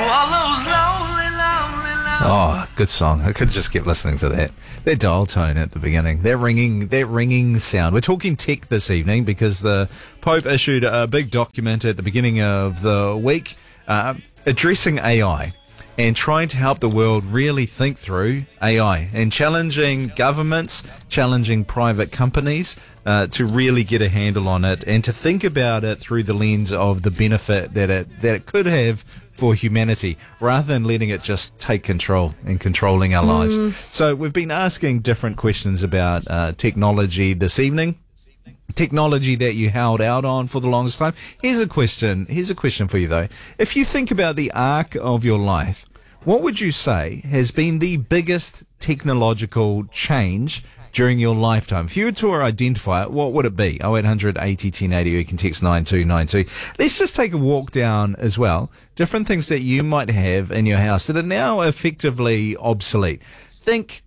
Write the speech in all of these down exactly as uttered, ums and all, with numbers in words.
all those lonely, lonely, lonely. Oh, good song. I could just keep listening to that. That dial tone at the beginning, that ringing, that ringing sound. We're talking tech this evening because the Pope issued a big document at the beginning of the week uh, addressing A I and trying to help the world really think through A I and challenging governments, challenging private companies uh, to really get a handle on it and to think about it through the lens of the benefit that it that it could have for humanity, rather than letting it just take control and controlling our lives. Mm. So we've been asking different questions about uh, technology this evening. Technology that you held out on for the longest time. Here's a question. Here's a question for you though. If you think about the arc of your life, what would you say has been the biggest technological change during your lifetime? If you were to identify it, what would it be? oh eight hundred eighty ten eighty, or you can text nine two nine two. Let's just take a walk down as well. Different things that you might have in your house that are now effectively obsolete. Think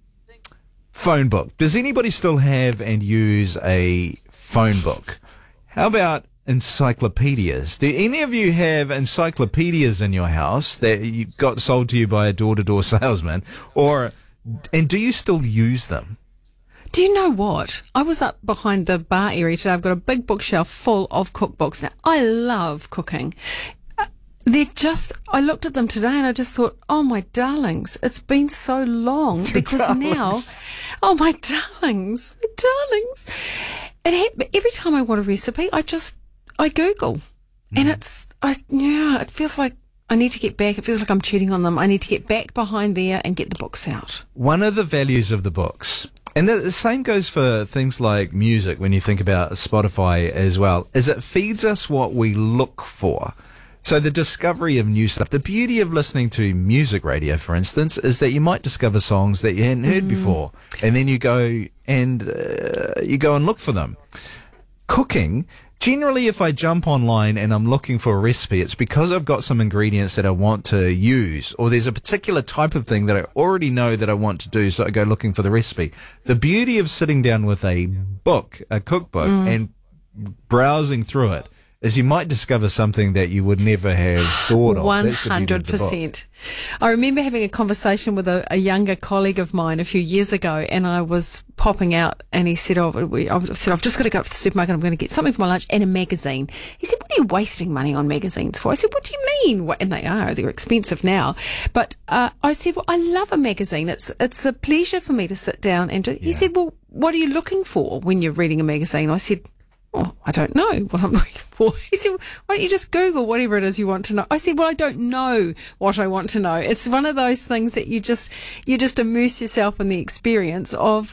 phone book. Does anybody still have and use a phone book? How about encyclopedias? Do any of you have encyclopedias in your house that you got sold to you by a door-to-door salesman? Or, and do you still use them? Do you know what? I was up behind the bar area today. I've got a big bookshelf full of cookbooks. Now, I love cooking. Uh, They're just, I looked at them today and I just thought, oh my darlings, it's been so long because darlings. now, oh my darlings, my darlings. It had, every time I want a recipe, I just, I Google. Mm. And it's, I, yeah, it feels like I need to get back. It feels like I'm cheating on them. I need to get back behind there and get the books out. One of the values of the books, and the, the same goes for things like music when you think about Spotify as well, is it feeds us what we look for. So the discovery of new stuff, the beauty of listening to music radio, for instance, is that you might discover songs that you hadn't heard mm. before, and then you go and uh, you go and look for them. Cooking, generally, if I jump online and I'm looking for a recipe, it's because I've got some ingredients that I want to use, or there's a particular type of thing that I already know that I want to do, so I go looking for the recipe. The beauty of sitting down with a book, a cookbook, mm. and browsing through it is you might discover something that you would never have thought of. one hundred percent. I remember having a conversation with a, a younger colleague of mine a few years ago, and I was popping out, and he said, oh, we, I said, I've just got to go up to the supermarket, I'm going to get something for my lunch and a magazine. He said, what are you wasting money on magazines for? I said, what do you mean? What? And they are, they're expensive now. But uh, I said, well, I love a magazine. It's it's a pleasure for me to sit down and do. Yeah. He said, well, what are you looking for when you're reading a magazine? I said, oh, I don't know what I'm looking for. He said, why don't you just Google whatever it is you want to know? I said, well, I don't know what I want to know. It's one of those things that you just, you just immerse yourself in the experience of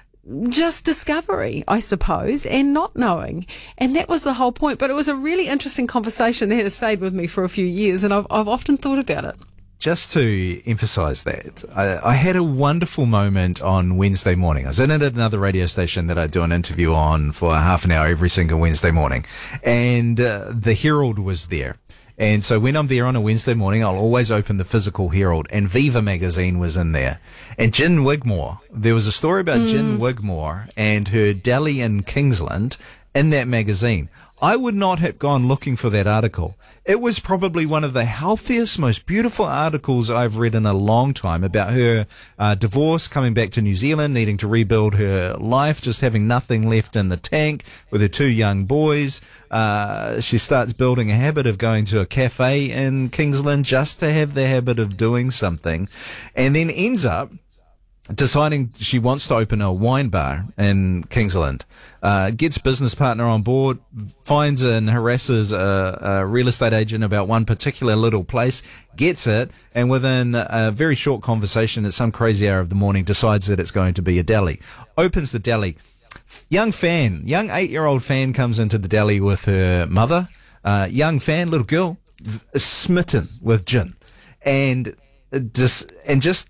just discovery, I suppose, and not knowing. And that was the whole point. But it was a really interesting conversation that has stayed with me for a few years, and I've, I've often thought about it. Just to emphasize that, I, I had a wonderful moment on Wednesday morning. I was in at another radio station that I do an interview on for half an hour every single Wednesday morning. And uh, the Herald was there. And so when I'm there on a Wednesday morning, I'll always open the physical Herald. And Viva magazine was in there. And Gin Wigmore, there was a story about mm. Gin Wigmore and her deli in Kingsland in that magazine. I would not have gone looking for that article. It was probably one of the healthiest, most beautiful articles I've read in a long time about her uh, divorce, coming back to New Zealand, needing to rebuild her life, just having nothing left in the tank with her two young boys. Uh, she starts building a habit of going to a cafe in Kingsland just to have the habit of doing something, and then ends up deciding she wants to open a wine bar in Kingsland, uh, gets business partner on board, finds and harasses a, a real estate agent about one particular little place, gets it, and within a very short conversation at some crazy hour of the morning decides that it's going to be a deli. Opens the deli. Young fan, young eight-year-old fan comes into the deli with her mother. Uh, young fan, little girl, smitten with gin. And just, and just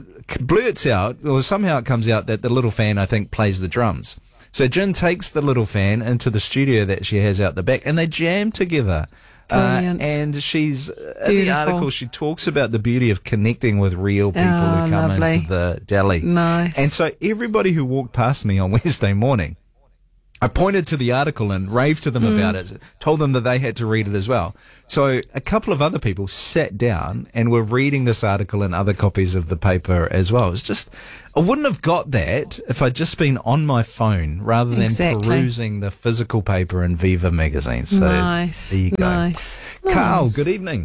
blurts out, or somehow it comes out that the little fan, I think, plays the drums. So Gin takes the little fan into the studio that she has out the back, and they jam together. Brilliant. Uh, and she's, in the article, she talks about the beauty of connecting with real people oh, who come lovely. into the deli. Nice. And so everybody who walked past me on Wednesday morning I pointed to the article and raved to them mm. about it, told them that they had to read it as well. So a couple of other people sat down and were reading this article and other copies of the paper as well. It's just, I wouldn't have got that if I'd just been on my phone rather than exactly. perusing the physical paper in Viva magazine. So nice. There you go. Nice. Carl, nice. good evening.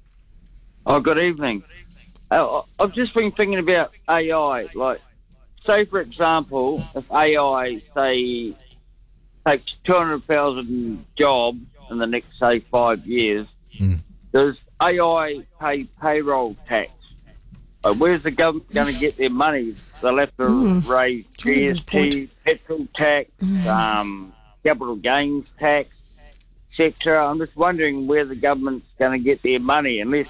Oh, good evening. Uh, I've just been thinking about A I. Like, say, for example, if A I, say, takes two hundred thousand jobs in the next, say, five years, mm. does A I pay payroll tax? Uh, where's the government going to get their money? They'll have to mm. raise G S T, petrol tax, mm. um, capital gains tax, et cetera. I'm just wondering where the government's going to get their money unless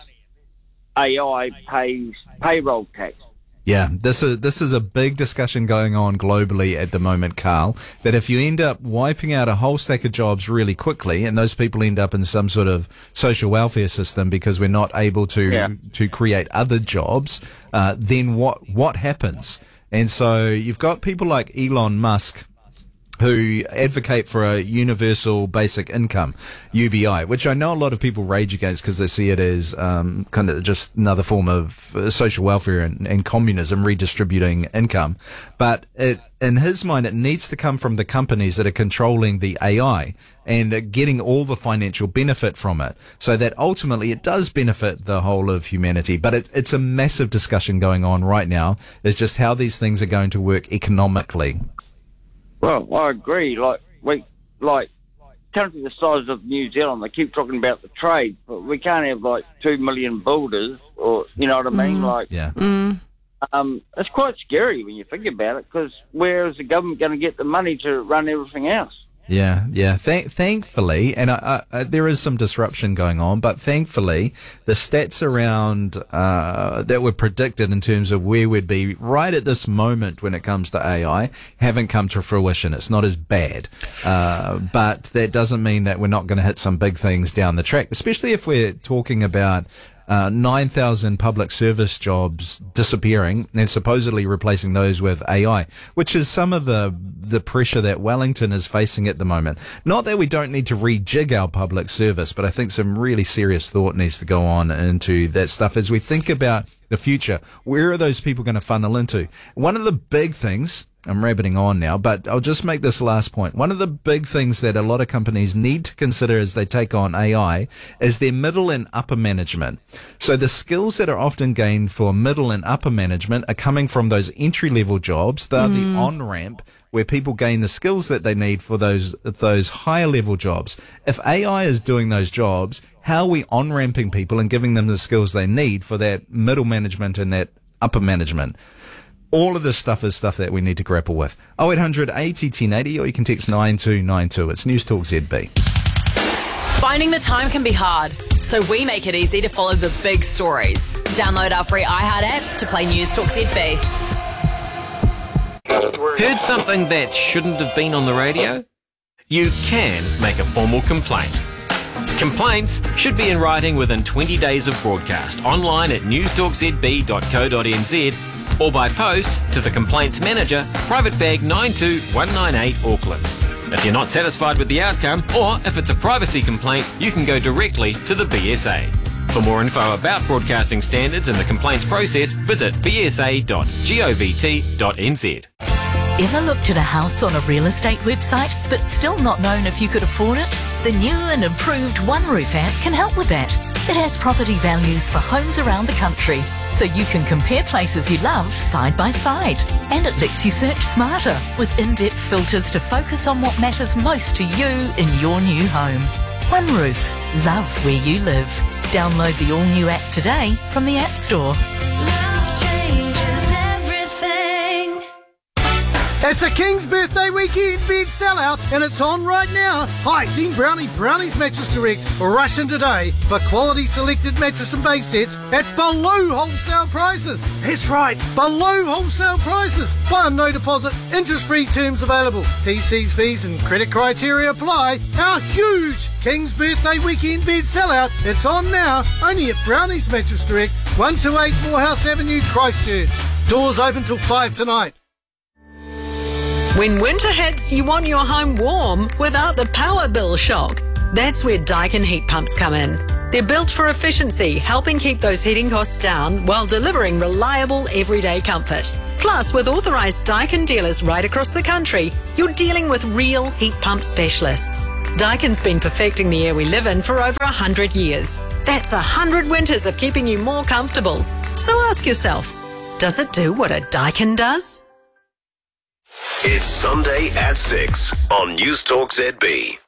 A I pays payroll tax. Yeah, this is this is a big discussion going on globally at the moment, Carl, that if you end up wiping out a whole stack of jobs really quickly and those people end up in some sort of social welfare system because we're not able to yeah. to create other jobs, uh, then what what happens? And so you've got people like Elon Musk who advocate for a universal basic income, U B I, which I know a lot of people rage against because they see it as um, kind of just another form of uh, social welfare and, and communism, redistributing income. But it, in his mind, it needs to come from the companies that are controlling the A I and uh, getting all the financial benefit from it, so that ultimately it does benefit the whole of humanity. But it, it's a massive discussion going on right now, is just how these things are going to work economically. Well, I agree. Like we, like country the size of New Zealand, they keep talking about the trade, but we can't have like two million builders, or you know what I mean? Mm. Like, yeah, mm. um, it's quite scary when you think about it. Because where is the government going to get the money to run everything else? Yeah, yeah. Th- thankfully, and I, I, there is some disruption going on, but thankfully, the stats around uh, that were predicted in terms of where we'd be right at this moment when it comes to A I haven't come to fruition. It's not as bad, uh, but that doesn't mean that we're not going to hit some big things down the track, especially if we're talking about Uh, nine thousand public service jobs disappearing and supposedly replacing those with A I, which is some of the the pressure that Wellington is facing at the moment. Not that we don't need to rejig our public service, but I think some really serious thought needs to go on into that stuff as we think about the future. Where are those people going to funnel into? One of the big things, I'm rabbiting on now, but I'll just make this last point. One of the big things that a lot of companies need to consider as they take on A I is their middle and upper management. So the skills that are often gained for middle and upper management are coming from those entry-level jobs. They're mm. the on-ramp where people gain the skills that they need for those those higher-level jobs. If A I is doing those jobs, how are we on-ramping people and giving them the skills they need for that middle management and that upper management? All of this stuff is stuff that we need to grapple with. oh eight hundred eighty ten eighty, or you can text nine two nine two. It's News Talk Z B. Finding the time can be hard, so we make it easy to follow the big stories. Download our free iHeart app to play News Talk Z B. Heard something that shouldn't have been on the radio? You can make a formal complaint. Complaints should be in writing within twenty days of broadcast, online at news talk z b dot co dot n z, or by post to the Complaints Manager, Private Bag nine two one nine eight, Auckland. If you're not satisfied with the outcome, or if it's a privacy complaint, you can go directly to the B S A. For more info about broadcasting standards and the complaints process, visit b s a dot govt dot n z. Ever looked at a house on a real estate website but still not known if you could afford it? The new and improved OneRoof app can help with that. It has property values for homes around the country, so you can compare places you love side by side. And it lets you search smarter with in-depth filters to focus on what matters most to you in your new home. OneRoof. Love where you live. Download the all-new app today from the App Store. It's a King's Birthday Weekend bed sellout, and it's on right now. Hi, Team Brownie Brownies Mattress Direct. Rush in today for quality selected mattress and base sets at below wholesale prices. That's right, below wholesale prices. Buy on no deposit, interest-free terms available. T Cs, fees and credit criteria apply. Our huge King's Birthday Weekend bed sellout. It's on now, only at Brownies Mattress Direct, one two eight Morehouse Avenue, Christchurch. Doors open till five tonight. When winter hits, you want your home warm without the power bill shock. That's where Daikin heat pumps come in. They're built for efficiency, helping keep those heating costs down while delivering reliable everyday comfort. Plus, with authorised Daikin dealers right across the country, you're dealing with real heat pump specialists. Daikin's been perfecting the air we live in for over one hundred years. That's one hundred winters of keeping you more comfortable. So ask yourself, does it do what a Daikin does? It's Sunday at six on News Talk Z B.